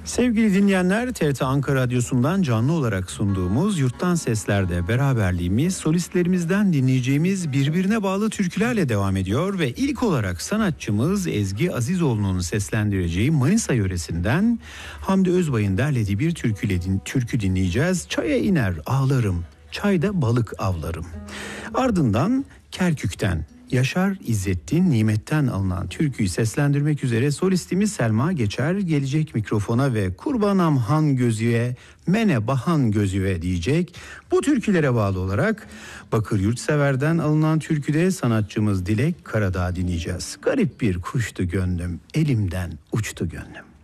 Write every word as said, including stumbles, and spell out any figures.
Sevgili dinleyenler, T R T Ankara Radyosu'ndan canlı olarak sunduğumuz Yurttan Sesler'de beraberliğimiz, solistlerimizden dinleyeceğimiz birbirine bağlı türkülerle devam ediyor ve ilk olarak sanatçımız Ezgi Azizoğlu'nun seslendireceği Manisa yöresinden Hamdi Özbay'ın derlediği bir türküyle din, türkü dinleyeceğiz. Çaya iner ağlarım, çayda balık avlarım. Ardından Kerkük'ten Yaşar İzzettin Nimet'ten alınan türküyü seslendirmek üzere solistimiz Selma Geçer gelecek mikrofona ve kurbanam han gözüye, mene bahan gözüve diyecek. Bu türkülere bağlı olarak Bakır Yurtsever'den alınan türküde sanatçımız Dilek Karadağ dinleyeceğiz. Garip bir kuştu gönlüm, elimden uçtu gönlüm.